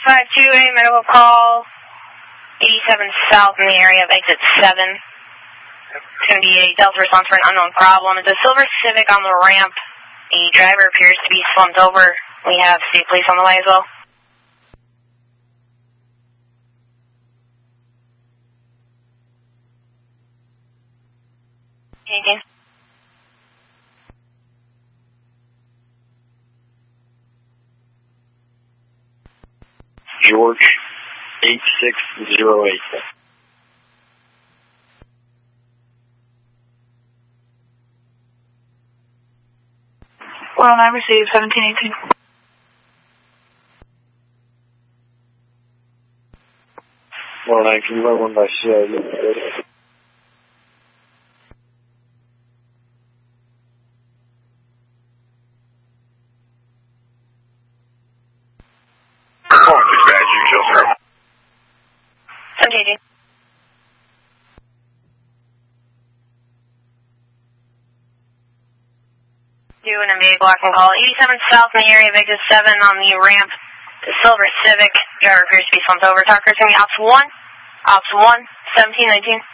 528, medical call, 87 South in the area of exit 7. It's going to be a Delta response for an unknown problem. It's a silver Civic on the ramp. The driver appears to be slumped over. We have state police on the way as well. Anything? George, 8608. Well, I received 1718. Well, can you run one by CIU? Come on, dispatch, you kill her. 1718. Doing a vehicle I can call 87 South in the area of exit 7 on the ramp. The silver Civic driver appears to be slumped over. Talker, it's going to be Ops 1, 1719.